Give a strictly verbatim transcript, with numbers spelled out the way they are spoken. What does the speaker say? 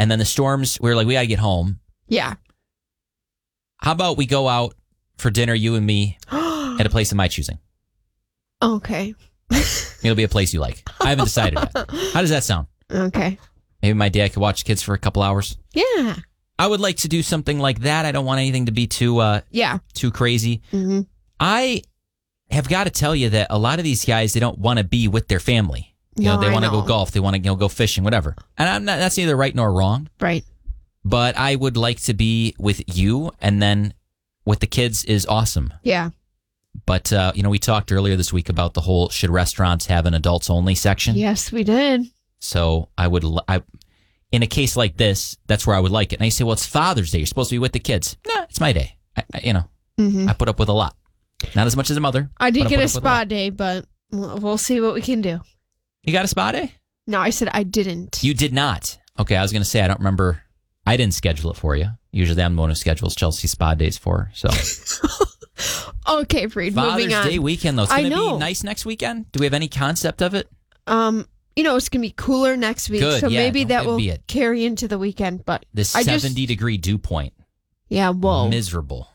And then the storms, we were like, we got to get home. Yeah. How about we go out for dinner, you and me, at a place of my choosing? Okay. It'll be a place you like. I haven't decided yet. How does that sound? Okay. Maybe my dad could watch the kids for a couple hours. Yeah. I would like to do something like that. I don't want anything to be too uh, yeah. too crazy. Mm-hmm. I have got to tell you that a lot of these guys, they don't want to be with their family. You no, know, they want to know. go golf. They want to you know, go fishing, whatever. And I'm not, that's neither right nor wrong. Right. But I would like to be with you, and then with the kids is awesome. Yeah. But, uh, you know, we talked earlier this week about the whole should restaurants have an adults only section? Yes, we did. So I would, I, in a case like this, that's where I would like it. And I say, well, it's Father's Day. You're supposed to be with the kids. Nah, it's my day. I, I, you know, mm-hmm. I put up with a lot. Not as much as a mother. I did get a spa a day, but we'll see what we can do. You got a spa day? No, I said I didn't. You did not. Okay, I was going to say, I don't remember. I didn't schedule it for you. Usually I'm the one who schedules Chelsea spa days for her. So. Okay, Freed, moving on. Father's Day weekend, though. It's going to be know. nice next weekend. Do we have any concept of it? Um, you know, it's going to be cooler next week. Good, so yeah, maybe that will be it. carry into the weekend. But The I seventy just, degree dew point. Yeah, whoa. Miserable.